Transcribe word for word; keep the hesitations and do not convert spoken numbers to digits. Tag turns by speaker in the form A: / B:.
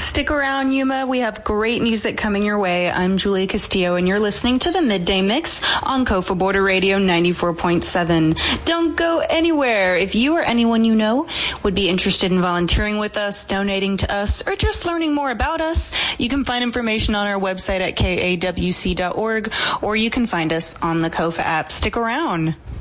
A: Stick around, Yuma. We have great music coming your way. I'm Julia Castillo, and you're listening to the Midday Mix on Kofa Border Radio ninety-four point seven. Don't go anywhere. If you or anyone you know would be interested in volunteering with us, donating to us, or just learning more about us, you can find information on our website at K A W C dot org, or you can find us on the Kofa app. Stick around.